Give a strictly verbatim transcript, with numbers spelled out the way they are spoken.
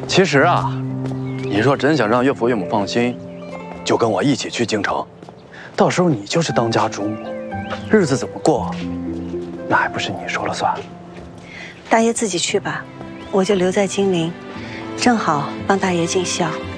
其实啊，你若真想让岳父岳母放心，就跟我一起去京城，到时候你就是当家主母，日子怎么过，那还不是你说了算。 大爷自己去吧，我就留在金陵，正好帮大爷尽孝。